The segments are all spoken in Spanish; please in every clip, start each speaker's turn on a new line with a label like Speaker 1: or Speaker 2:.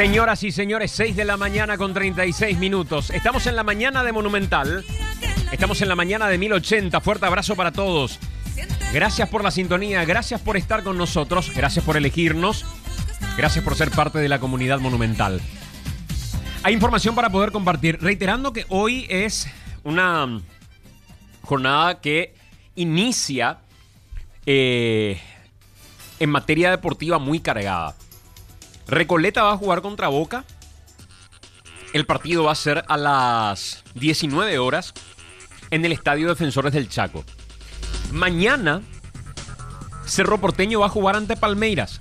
Speaker 1: Señoras y señores, 6 de la mañana con 36 minutos. Estamos en la mañana de Monumental. Estamos en la mañana de 1080. Fuerte abrazo para todos. Gracias por la sintonía, gracias por estar con nosotros, gracias por elegirnos, gracias por ser parte de la comunidad Monumental. Hay información para poder compartir, reiterando que hoy es una jornada que inicia en materia deportiva muy cargada. Recoleta va a jugar contra Boca. El partido va a ser a las 19 horas en el Estadio Defensores del Chaco. Mañana, Cerro Porteño va a jugar ante Palmeiras.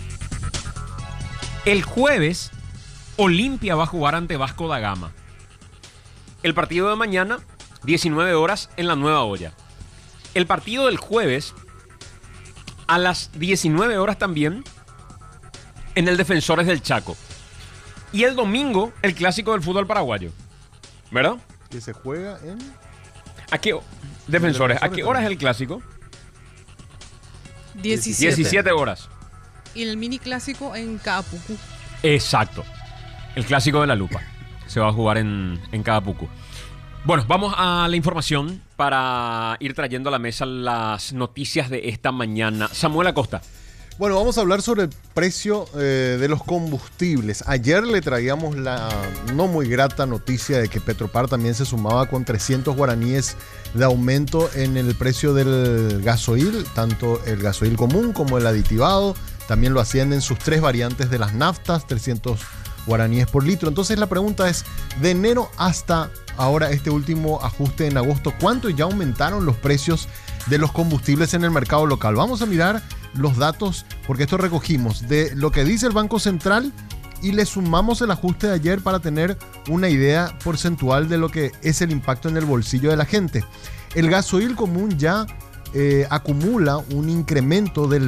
Speaker 1: El jueves, Olimpia va a jugar ante Vasco da Gama. El partido de mañana, 19 horas en la Nueva Olla. El partido del jueves, a las 19 horas también, en el Defensores del Chaco. Y el domingo, el clásico del fútbol paraguayo. ¿Verdad?
Speaker 2: Que se juega en...
Speaker 1: ¿A qué, Defensores, ¿a qué hora es el clásico?
Speaker 3: 17
Speaker 1: horas.
Speaker 3: Y el mini clásico en Caapucu.
Speaker 1: Exacto. El clásico de la lupa. Se va a jugar en Caapucu. Bueno, vamos a la información para ir trayendo a la mesa las noticias de esta mañana. Samuel Acosta.
Speaker 2: Bueno, vamos a hablar sobre el precio de los combustibles. Ayer le traíamos la no muy grata noticia de que Petropar también se sumaba con 300 guaraníes de aumento en el precio del gasoil, tanto el gasoil común como el aditivado. También lo hacían en sus tres variantes de las naftas, 300 guaraníes por litro. Entonces la pregunta es, de enero hasta ahora este último ajuste en agosto, ¿cuánto ya aumentaron los precios de los combustibles en el mercado local? Vamos a mirar los datos, porque esto recogimos de lo que dice el Banco Central y le sumamos el ajuste de ayer para tener una idea porcentual de lo que es el impacto en el bolsillo de la gente. El gasoil común ya acumula un incremento del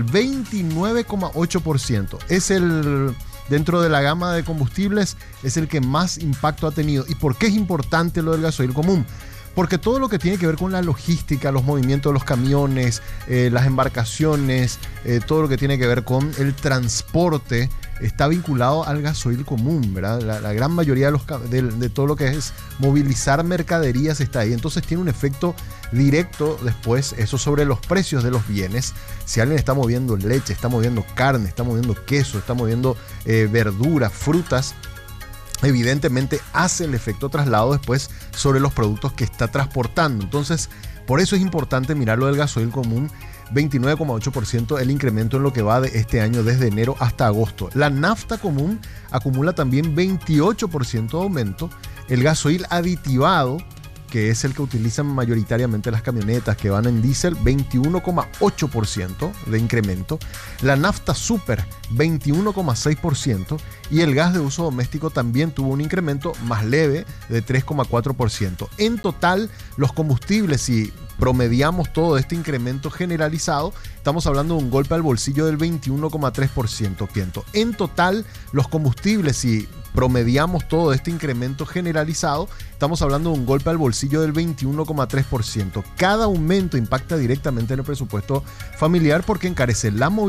Speaker 2: 29,8%. Es el, dentro de la gama de combustibles, es el que más impacto ha tenido. ¿Y por qué es importante lo del gasoil común? Porque todo lo que tiene que ver con la logística, los movimientos de los camiones, las embarcaciones, todo lo que tiene que ver con el transporte, está vinculado al gasoil común, ¿verdad? La gran mayoría de todo lo que es movilizar mercaderías está ahí. Entonces tiene un efecto directo después, eso sobre los precios de los bienes. Si alguien está moviendo leche, está moviendo carne, está moviendo queso, está moviendo verduras, frutas, evidentemente hace el efecto traslado después sobre los productos que está transportando. Entonces, por eso es importante mirar lo del gasoil común, 29,8% el incremento en lo que va de este año desde enero hasta agosto. La nafta común acumula también 28% de aumento. El gasoil aditivado, que es el que utilizan mayoritariamente las camionetas que van en diésel, 21,8% de incremento. La nafta super, 21,6%. Y el gas de uso doméstico también tuvo un incremento más leve de 3,4%. En total, los combustibles, si promediamos todo este incremento generalizado, estamos hablando de un golpe al bolsillo del 21,3%, Piento. En total, los combustibles, si promediamos todo este incremento generalizado, estamos hablando de un golpe al bolsillo del 21,3%. Cada aumento impacta directamente en el presupuesto familiar porque encarece la movilidad